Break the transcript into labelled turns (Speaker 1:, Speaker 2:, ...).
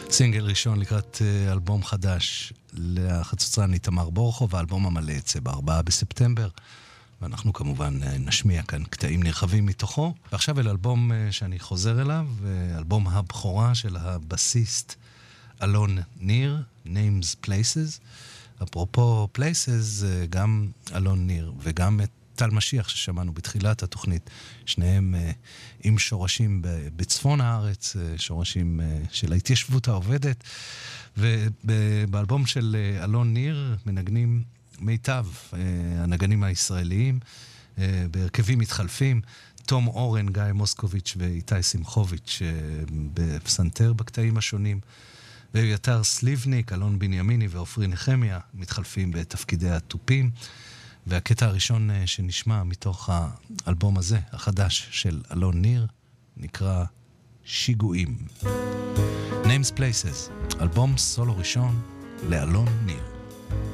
Speaker 1: סינגל ראשון לקראת אלבום חדש לחצוצרן איתמר בורחוב, האלבום המלא יצא ב4 בספטמבר, ואנחנו כמובן נשמיע כאן קטעים נרחבים מתוכו. ועכשיו אל אלבום שאני חוזר אליו, אלבום הבכורה של הבסיסט אלון ניר, Names Places. אפרופו Places, גם אלון ניר וגם את טל משיח ששמענו בתחילת התוכנית, שניהם עם שורשים בצפון הארץ, שורשים של ההתיישבות העובדת, ובאלבום של אלון ניר מנגנים מיטב הנגנים הישראליים, בהרכבים מתחלפים, תום אורן, גיא מוסקוביץ' ואיתי שמחוביץ' בפסנתר בקטעים השונים, ויותר סליבניק, אלון בנימיני ואופרי נחמיה מתחלפים בתפקידי הטופים. והקטע הראשון שנשמע מתוך האלבום הזה, החדש של אלון ניר, נקרא שיגועים. Names Places, אלבום סולו ראשון לאלון ניר.